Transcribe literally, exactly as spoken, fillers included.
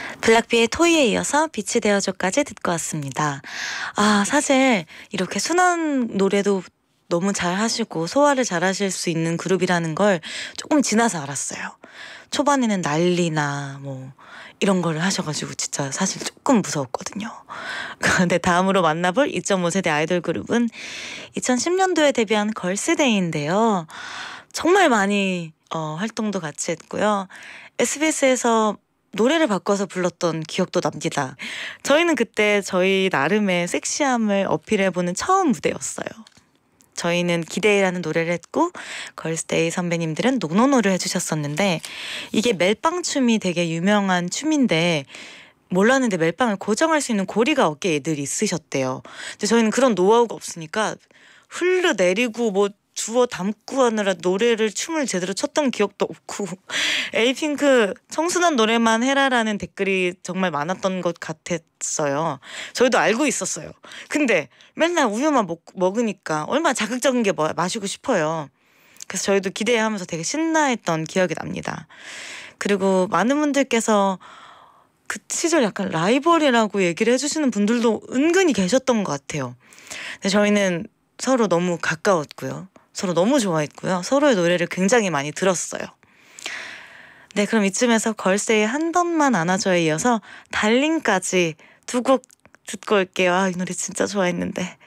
블락비의 토이에 이어서 빛이 되어줘까지 듣고 왔습니다. 아, 사실 이렇게 순한 노래도 너무 잘 하시고 소화를 잘 하실 수 있는 그룹이라는 걸 조금 지나서 알았어요. 초반에는 난리나 뭐 이런 거를 하셔가지고 진짜 사실 조금 무서웠거든요. 근데 다음으로 만나볼 이 점 오 세대 아이돌 그룹은 이천십 년도에 데뷔한 걸스데이인데요. 정말 많이 어, 활동도 같이 했고요. 에스비에스에서 노래를 바꿔서 불렀던 기억도 납니다. 저희는 그때 저희 나름의 섹시함을 어필해보는 처음 무대였어요. 저희는 기대라는 노래를 했고 걸스데이 선배님들은 노노노를 해주셨었는데, 이게 멜빵 춤이 되게 유명한 춤인데 몰랐는데 멜빵을 고정할 수 있는 고리가 어깨에 늘 있으셨대요. 근데 저희는 그런 노하우가 없으니까 흘러내리고 뭐 주워 담고 하느라 노래를 춤을 제대로 췄던 기억도 없고 에이핑크 청순한 노래만 해라라는 댓글이 정말 많았던 것 같았어요. 저희도 알고 있었어요. 근데 맨날 우유만 먹, 먹으니까 얼마나 자극적인 게 뭐, 마시고 싶어요. 그래서 저희도 기대하면서 되게 신나했던 기억이 납니다. 그리고 많은 분들께서 그 시절 약간 라이벌이라고 얘기를 해주시는 분들도 은근히 계셨던 것 같아요. 근데 저희는 서로 너무 가까웠고요. 서로 너무 좋아했고요. 서로의 노래를 굉장히 많이 들었어요. 네, 그럼 이쯤에서 걸스데이의 한 번만 안아줘에 이어서 달링까지 두 곡 듣고 올게요. 아, 이 노래 진짜 좋아했는데.